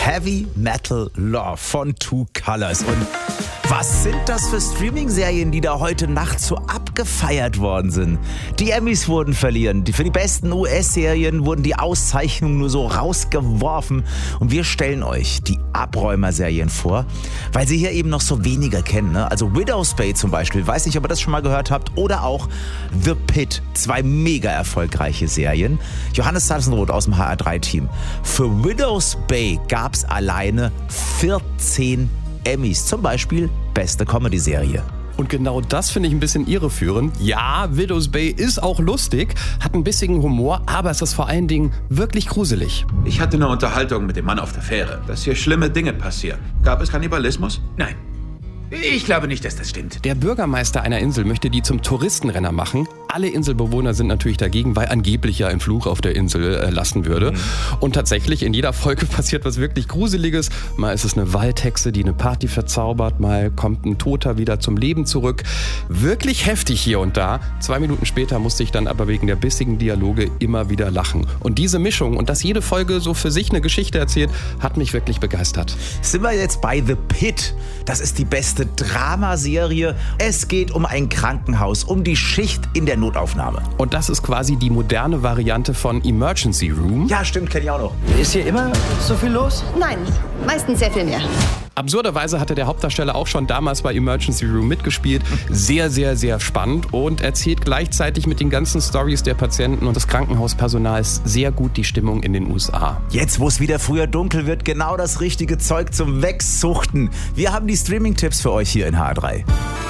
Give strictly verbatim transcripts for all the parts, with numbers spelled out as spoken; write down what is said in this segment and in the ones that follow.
Heavy Metal Love von Two Colors. Und was sind das für Streaming-Serien, die da heute Nacht so abgefeiert worden sind? Die Emmys wurden verliehen. Die, für die besten U S-Serien wurden die Auszeichnungen nur so rausgeworfen. Und wir stellen euch die Abräumer-Serien vor, weil sie hier eben noch so weniger kennen. Ne? Also Widow's Bay zum Beispiel, weiß nicht, ob ihr das schon mal gehört habt. Oder auch The Pit, zwei mega erfolgreiche Serien. Johannes Sassenroth aus dem H R drei Team. Für Widow's Bay gab es alleine vierzehn Emmys, zum Beispiel beste Comedy-Serie. Und genau das finde ich ein bisschen irreführend. Ja, Widow's Bay ist auch lustig, hat ein bisschen Humor, aber es ist vor allen Dingen wirklich gruselig. Ich hatte eine Unterhaltung mit dem Mann auf der Fähre, dass hier schlimme Dinge passieren. Gab es Kannibalismus? Nein. Ich glaube nicht, dass das stimmt. Der Bürgermeister einer Insel möchte die zum Touristenrenner machen. Alle Inselbewohner sind natürlich dagegen, weil angeblich ja ein Fluch auf der Insel äh, lassen würde. Mhm. Und tatsächlich, in jeder Folge passiert was wirklich Gruseliges. Mal ist es eine Waldhexe, die eine Party verzaubert. Mal kommt ein Toter wieder zum Leben zurück. Wirklich heftig hier und da. Zwei Minuten später musste ich dann aber wegen der bissigen Dialoge immer wieder lachen. Und diese Mischung und dass jede Folge so für sich eine Geschichte erzählt, hat mich wirklich begeistert. Sind wir jetzt bei The Pit? Das ist die beste Dramaserie. Es geht um ein Krankenhaus, um die Schicht in der Notaufnahme. Und das ist quasi die moderne Variante von Emergency Room. Ja, stimmt, kenne ich auch noch. Ist hier immer so viel los? Nein, meistens sehr viel mehr. Absurderweise hatte der Hauptdarsteller auch schon damals bei Emergency Room mitgespielt. Sehr, sehr, sehr spannend und erzählt gleichzeitig mit den ganzen Storys der Patienten und des Krankenhauspersonals sehr gut die Stimmung in den U S A. Jetzt, wo es wieder früher dunkel wird, genau das richtige Zeug zum Wegsuchten. Wir haben die Streaming-Tipps für euch hier in H R drei.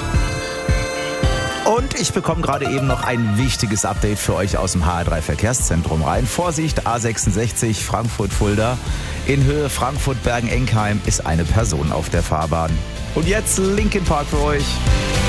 Und ich bekomme gerade eben noch ein wichtiges Update für euch aus dem H R drei Verkehrszentrum rein. Vorsicht, A sechsundsechzig Frankfurt-Fulda. In Höhe Frankfurt-Bergen-Enkheim ist eine Person auf der Fahrbahn. Und jetzt Linkin Park für euch.